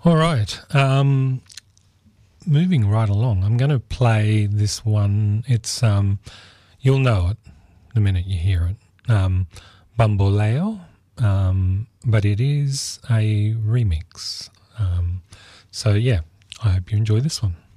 All right. Moving right along, I'm going to play this one. It's you'll know it the minute you hear it. Bamboleo, but it is a remix. So yeah, I hope you enjoy this one.